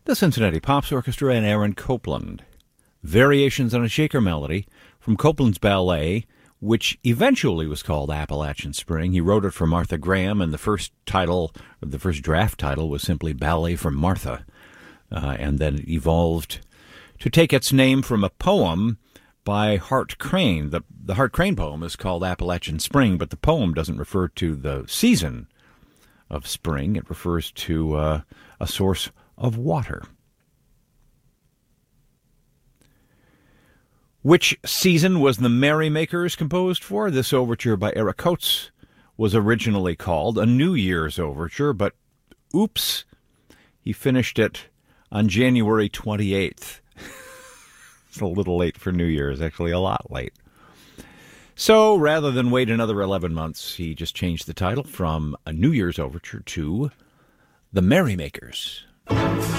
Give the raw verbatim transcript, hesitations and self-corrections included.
the Cincinnati Pops Orchestra and Aaron Copland. Variations on a Shaker melody from Copland's ballet, which eventually was called Appalachian Spring. He wrote it for Martha Graham, and the first title, or the first draft title, was simply Ballet for Martha. Uh, and then it evolved to take its name from a poem by Hart Crane. The, the Hart Crane poem is called Appalachian Spring, but the poem doesn't refer to the season of spring. It refers to uh, a source of water. Which season was the Merrymakers composed for? This overture by Eric Coates was originally called a New Year's overture, but oops, he finished it on January twenty-eighth. It's a little late for New Year's, actually a lot late. So rather than wait another eleven months, he just changed the title from a New Year's overture to The Merrymakers.